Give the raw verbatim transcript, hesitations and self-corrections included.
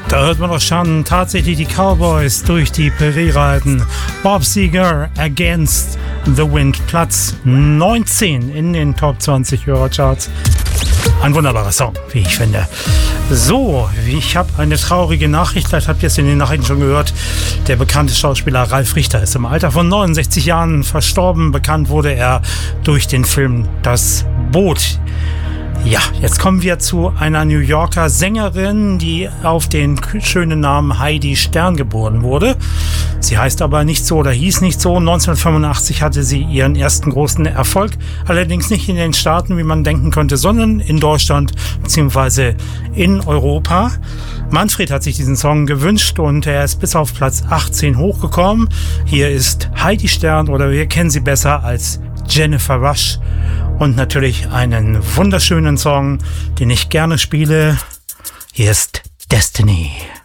Da hört man doch schon tatsächlich die Cowboys durch die Prärie reiten. Bob Seger, Against the Wind, Platz neunzehn in den Top zwanzig Hörercharts. Ein wunderbarer Song, wie ich finde. So, ich habe eine traurige Nachricht, vielleicht habt ihr es in den Nachrichten schon gehört. Der bekannte Schauspieler Ralf Richter ist im Alter von neunundsechzig Jahren verstorben. Bekannt wurde er durch den Film Das Boot. Ja, jetzt kommen wir zu einer New Yorker Sängerin, die auf den schönen Namen Heidi Stern geboren wurde. Sie heißt aber nicht so oder hieß nicht so. neunzehnhundertfünfundachtzig hatte sie ihren ersten großen Erfolg, allerdings nicht in den Staaten, wie man denken könnte, sondern in Deutschland bzw. in Europa. Manfred hat sich diesen Song gewünscht und er ist bis auf Platz achtzehn hochgekommen. Hier ist Heidi Stern, oder wir kennen sie besser als Jennifer Rush. Und natürlich einen wunderschönen Song, den ich gerne spiele. Hier ist Destiny.